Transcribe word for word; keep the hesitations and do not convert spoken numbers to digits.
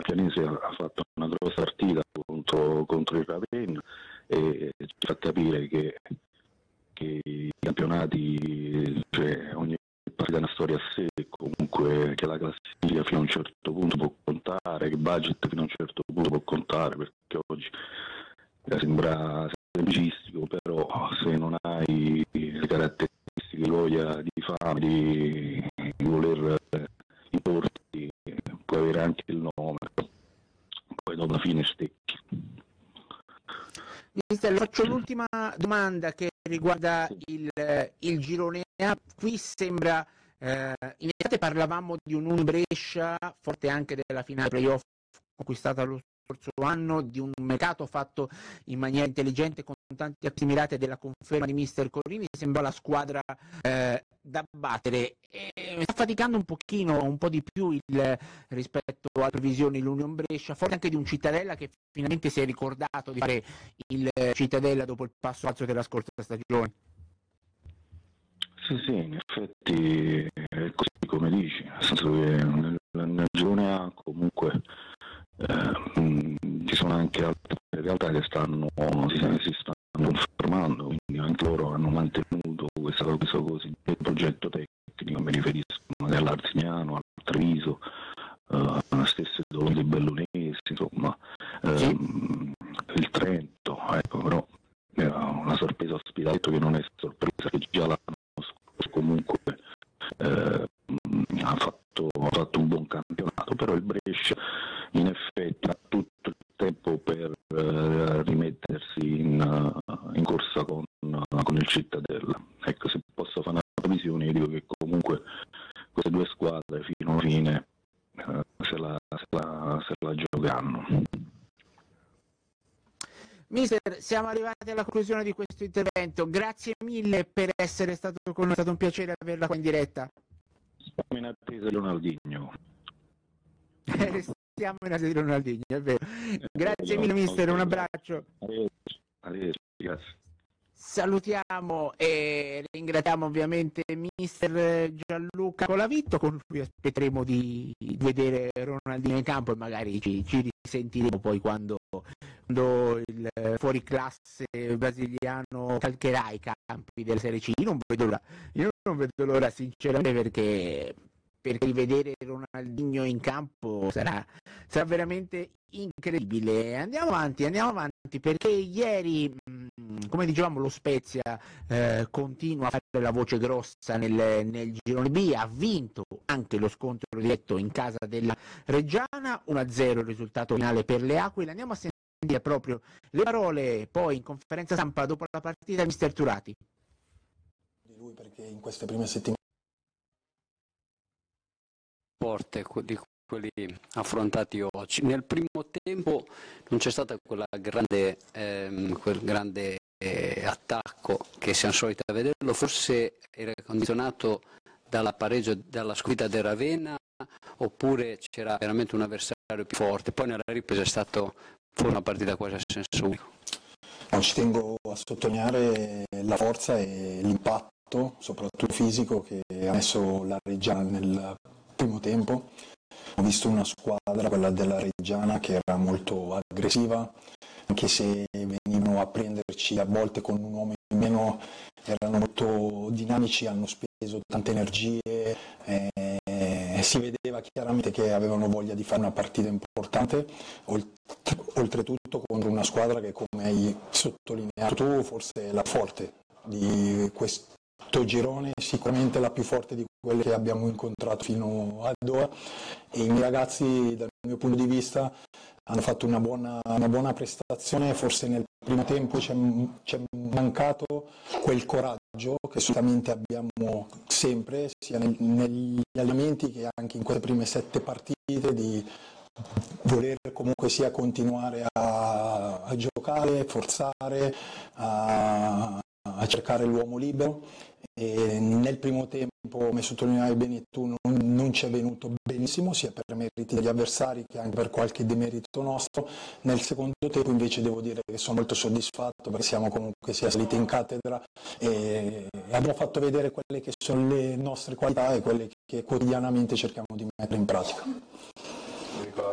Pianese ha fatto una grossa partita contro, contro il Ravenna e ci fa capire che, che i campionati, cioè ogni partita è una storia a sé, comunque che la classifica fino a un certo punto può contare, che il budget fino a un certo punto può contare, perché oggi sembra semplicistico, però se non hai le caratteristiche, voglia di fame, di, di voler importi, puoi avere anche il nome, poi dopo alla fine stecchi. Mister, faccio l'ultima domanda che riguarda il, il girone A. Qui sembra, eh, in estate parlavamo di un Union Brescia forte anche della finale playoff conquistata lo scorso anno, di un mercato fatto in maniera intelligente con tanti acquisti mirati, della conferma di mister Corrini. Sembra la squadra eh, da battere, e sta faticando un pochino, un po' di più il, rispetto alle previsioni l'Union Brescia, forse anche di un Cittadella che finalmente si è ricordato di fare il Cittadella dopo il passo alto della scorsa stagione. Sì, sì, in effetti è così come dici, nel senso che nel, nel girone A comunque eh, mh, ci sono anche altre realtà che stanno, si, si stanno confermando, quindi anche loro hanno mantenuto questa cosa così, il progetto tecnico, mi riferisco magari all'Arzignano, al Treviso, uh, alle stesse Dolomiti Bellunesi, insomma, Sì. ehm, il Trento, ecco, però eh, una sorpresa Ospitaletto che non è sorpresa, che già l'anno scorso comunque eh, ha, fatto, ha fatto un buon campionato, però il Brescia in effetti ha tutto il tempo per eh, rimettersi in, uh, in corsa con, uh, con il Cittadella. Ecco, se posso fare una previsione, io dico che comunque queste due squadre fino alla fine uh, se, la, se, la, se la giocheranno. Mister, siamo arrivati alla conclusione di questo intervento, grazie mille per essere stato con noi, è stato un piacere averla qua in diretta. Siamo in attesa di Ronaldinho. Siamo in attesa di Ronaldinho, è vero. Grazie mille mister, un abbraccio. Arrivederci, arrivederci, grazie. Salutiamo e ringraziamo ovviamente mister Gianluca Colavitto, con cui aspetteremo di vedere Ronaldinho in campo e magari ci, ci risentiremo poi quando, quando il fuoriclasse brasiliano calcherà i campi della Serie C. Io non vedo l'ora, io non vedo l'ora sinceramente, perché perché rivedere Ronaldinho in campo sarà, sarà veramente incredibile. Andiamo avanti, andiamo avanti, perché ieri, mh, come dicevamo, lo Spezia eh, continua a fare la voce grossa nel, nel girone B, ha vinto anche lo scontro diretto in casa della Reggiana, uno a zero il risultato finale per le Aquile. Andiamo a sentire proprio le parole poi in conferenza stampa dopo la partita di mister Turati. Di lui, perché in queste prime settimane forte di quelli affrontati oggi. Nel primo tempo non c'è stata quella grande, ehm, quel grande eh, attacco che siamo soliti a vederlo, forse era condizionato dalla pareggio, dalla sconfitta del Ravenna, oppure c'era veramente un avversario più forte. Poi nella ripresa è stato fu una partita quasi a senso unico. No, ci tengo a sottolineare la forza e l'impatto, soprattutto fisico, che ha messo la Reggiana nel primo tempo. Ho visto una squadra, quella della Reggiana, che era molto aggressiva, anche se venivano a prenderci a volte con un uomo in meno, erano molto dinamici, hanno speso tante energie, eh, si vedeva chiaramente che avevano voglia di fare una partita importante, oltretutto contro una squadra che, come hai sottolineato tu, forse è la forte di questo girone, sicuramente la più forte di quelle che abbiamo incontrato fino ad ora, e i miei ragazzi, dal mio punto di vista, hanno fatto una buona, una buona prestazione. Forse nel primo tempo ci è mancato quel coraggio che solitamente abbiamo sempre, sia nel, negli allenamenti che anche in queste prime sette partite, di voler comunque sia continuare a, a giocare, forzare, a, a cercare l'uomo libero. E nel primo tempo, come sottolineavi bene tu, non, non ci è venuto benissimo, sia per meriti degli avversari che anche per qualche demerito nostro. Nel secondo tempo invece devo dire che sono molto soddisfatto, perché siamo comunque sia saliti in cattedra e abbiamo fatto vedere quelle che sono le nostre qualità e quelle che quotidianamente cerchiamo di mettere in pratica.